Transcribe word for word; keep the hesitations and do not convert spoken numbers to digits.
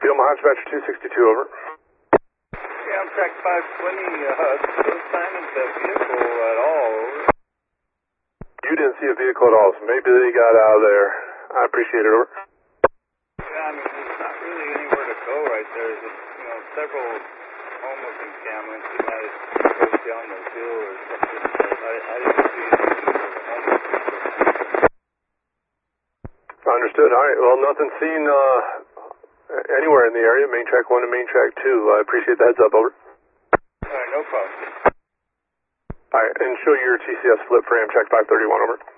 Omaha Dispatcher two sixty-two, over. Yeah, I'm track five twenty, uh, no sign of the vehicle at all, over. You didn't see a vehicle at all, so maybe they got out of there. I appreciate it, over. Yeah, I mean, there's not really anywhere to go right there. There's, you know, several homeless encampments. You might go down the hill or something, but I, I didn't see anything for the homeless people. Understood. All right, well, nothing seen uh, anywhere in the area, main track one and main track two. I appreciate the heads up, over. All right, no problem. All right, and show your T C S flip for Amtrak five thirty-one, over.